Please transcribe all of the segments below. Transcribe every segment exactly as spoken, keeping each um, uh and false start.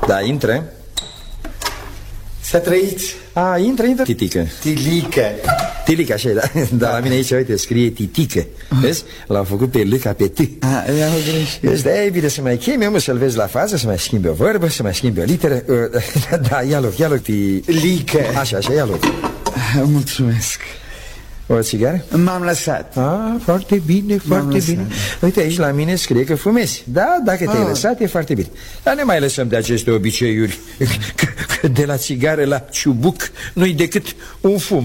Da, intră. Să trăiți. A, intră, intră. Titică. Tilică. Tilică, așa e, da. Dar la mine aici, uite, scrie Titică. Vezi? L-au făcut pe L ca pe T. A, i-au greșit. Da, e bine să mai chemi, omul, să-l vezi la față, să mai schimbi o vorbă, să mai schimbi o literă. Da, ia loc, ia loc, Lică. Așa, așa, ia loc. Mulțumesc. O țigară? M-am lăsat. Ah, foarte bine, foarte bine. Uite, aici la mine scrie că fumezi. Da, dacă te-ai lăsat, e foarte bine. Dar ne mai lăsăm de aceste obiceiuri. Că, că de la țigară la ciubuc nu-i decât un fum.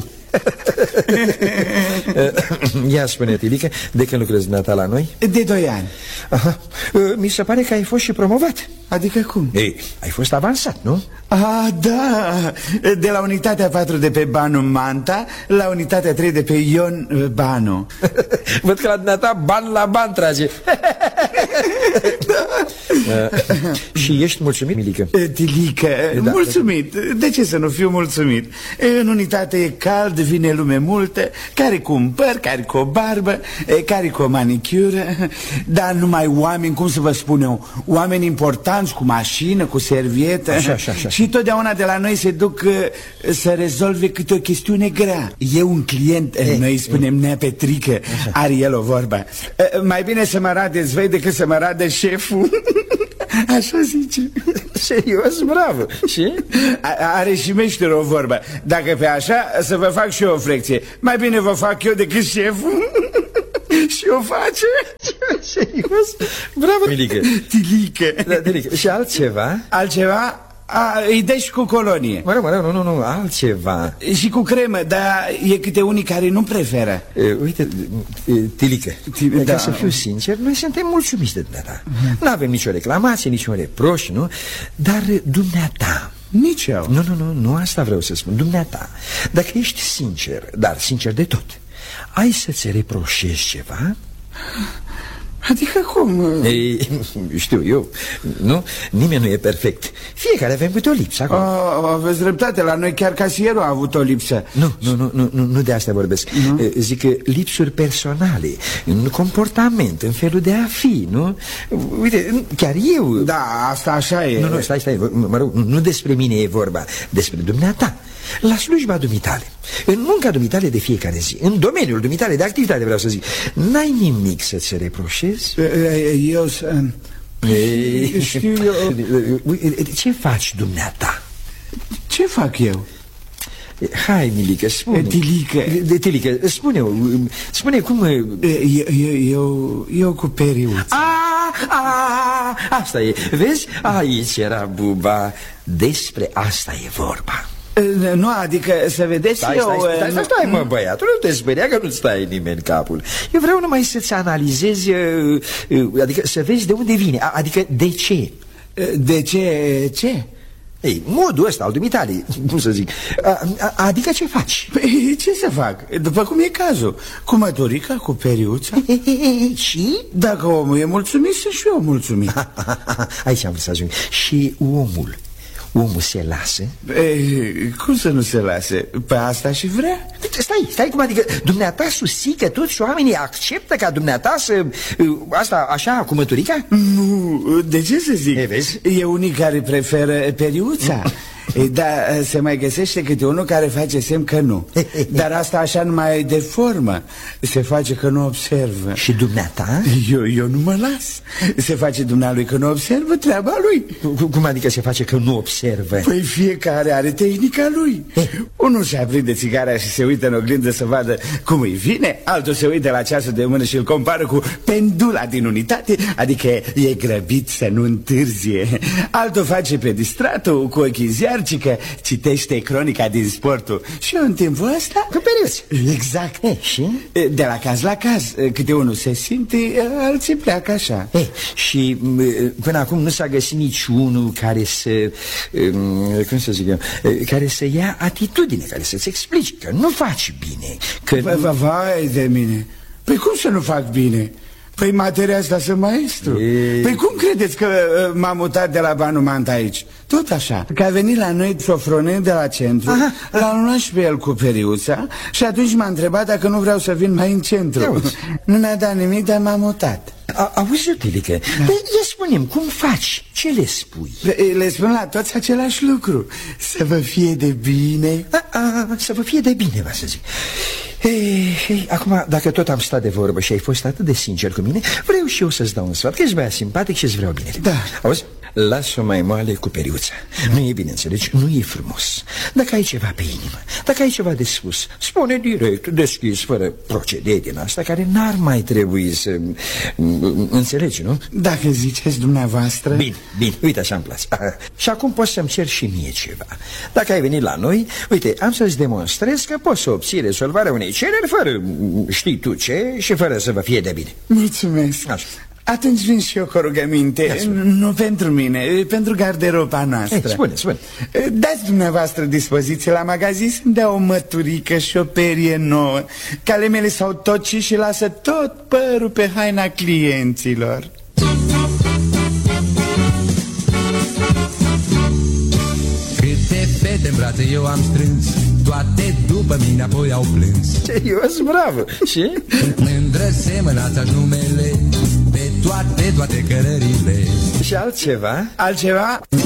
Ia spune, Tilică, de când lucrezi dumneata la noi? De doi ani. Aha. Mi se pare că ai fost și promovat. Adică cum? Ei, ai fost avansat, nu? Ah, da. De la unitatea patru de pe Banu Manta la unitatea trei de pe Ion Banu. Văd că la dumneata ban la ban trage. Da. Și ești mulțumit, Milică? Tilică, da, mulțumit. De ce să nu fiu mulțumit? În unitate e cald, vine lume multă, care cu un păr, care cu o barbă, care cu o manicură. Dar numai oameni, cum să vă spun eu, oameni importanți, cu mașină, cu servietă. Așa, așa, așa. Și totdeauna de la noi se duc uh, să rezolve câte o chestiune grea. E un client, e, noi îi spunem e. Nea Petrică, are el o vorbă. uh, Mai bine să mă rade zvei decât să mă rade șeful. Așa zice. Serios, bravo. Și? A, are și meșter o vorbă. Dacă pe așa, să vă fac și eu o flecție. Mai bine vă fac eu decât șeful. Și o face. Serios? Bravo, Milică. Tilică. Da, Tilică. Și altceva? Altceva? A, îi dai și cu colonie. Mă rog, mă rog, nu, nu, nu, altceva. Și cu cremă, dar e câte unii care nu preferă. e, Uite, Tilică, Tilică, ca da. să fiu sincer, noi suntem mulțumiți de dumneata. Nu avem nicio reclamație, niciun reproș, nu? Dar dumneata... Nici eu. Nu, nu, nu, nu asta vreau să spun. Dumneata, dacă ești sincer, dar sincer de tot, ai să-ți reproșezi ceva? Adică cum? Ei, știu eu, nu? Nimeni nu e perfect. Fiecare avem câte o lipsă acolo. Oh, aveți dreptate, la noi chiar casierul a avut o lipsă. Nu, nu, nu, nu, nu, nu de asta vorbesc. Nu? Zic că lipsuri personale, în comportament, în felul de a fi, nu? Uite, chiar eu... Da, asta așa e. Nu, nu, stai, stai, mă rog, nu despre mine e vorba, despre dumneata. La slujba dumitale, în munca dumitale de fiecare zi, în domeniul dumitale de activitate, vreau să zic, n-ai nimic să-ți reproșezi? Eu să... Ei, știu eu... Ce faci dumneata? Ce fac eu? Hai, Milică, spune. Tilică. De Tilică, spune-o, spune cum... Eu, eu, eu cu periuță. A, a, asta e, vezi? Aici era buba, despre asta e vorba. Nu, adică să vedeți stai, eu... Stai, stai, stai, stai, mă, băiatul, nu te speria că nu stai nimeni capul. Eu vreau numai să-ți analizezi, adică să vezi de unde vine, adică de ce. De ce? Ce? Ei, modul ăsta al dumitale, cum să zic, adică ce faci? Păi, ce să fac? După cum e cazul, cu măturica, cu periuța. Și? Dacă omul e mulțumit, sunt și eu mulțumit. Aici am vrut să ajung. Și omul, omul se lasă? Ei, cum să nu se lase? Pe asta și vrea. Stai, stai, cum adică dumneata susții că toți oamenii acceptă ca dumneata să... Asta așa, cu măturica? Nu, de ce să zic? E, vezi? E unii care preferă periuța. Dar se mai găsește câte unul care face semn că nu. Dar asta așa numai de formă. Se face că nu observă. Și dumneata? Eu, eu nu mă las. Se face dumnealui că nu observă treaba lui. Cum adică se face că nu observă? Păi fiecare are tehnica lui. Unul și aprinde țigara și se uită în oglindă să vadă cum îi vine. Altul se uită la ceasul de mână și îl compară cu pendula din unitate. Adică e grăbit să nu întârzie. Altul face pe distratul cu ochii ziarcică, citește cronica din sportul. Și eu în timpul ăsta... Cu periuți. Exact. E, și? De la caz la caz. Câte unul se simte, alții pleacă așa. E, și până acum nu s-a găsit niciunul care să... Cum să zic eu? Care să ia atitudine, care să-ți explice că nu faci bine, că... Vai, vai de mine. Păi cum să nu fac bine? Păi materia asta sunt maestru. E... Păi cum credeți că uh, m-am mutat de la Banu Manta aici? Tot așa. Că a venit la noi Sofronen de la centru, l-am luat și pe el cu periuța și atunci m-a întrebat dacă nu vreau să vin mai în centru. Nu mi-a dat nimic, dar m-a mutat. Auzi, Otilică, da. Ia spune-mi, cum faci? Ce le spui? Le spun la toți același lucru. Să vă fie de bine. a, a, Să vă fie de bine, va să zic. Ei, ei, acum, dacă tot am stat de vorbă și ai fost atât de sincer cu mine, vreau și eu să-ți dau un sfat, că ești băiat simpatic și îți vreau bine. Da. Auzi? Lasă-o mai moale cu periuța. Nu e bine, înțelegi? Nu e frumos. Dacă ai ceva pe inimă, dacă ai ceva de spus, spune direct, deschis, fără procedee din asta, care n-ar mai trebui să... Înțelegi, nu? Dacă ziceți dumneavoastră... Bine, bine, uite așa-mi place. Și acum poți să-mi ceri și mie ceva. Dacă ai venit la noi, uite, am să-ți demonstrez că poți să obții rezolvarea unei cereri fără știi tu ce și fără să vă fie de bine. Mulțumesc. Așa. Atunci vin și eu cu o rugăminte. Nu pentru mine, pentru garderoba noastră. Ei, spune, spune. Dați dumneavoastră dispoziție la magazin să-mi dea o măturică și o perie nouă. Cale mele s-au tocit și lasă tot părul pe haina clienților. Câte fete în brațe eu am strâns, toate după mine apoi au plâns. Serios, bravo. Și? Mândră semănați-aș numele pe toate, toate cărările. Și altceva? Altceva?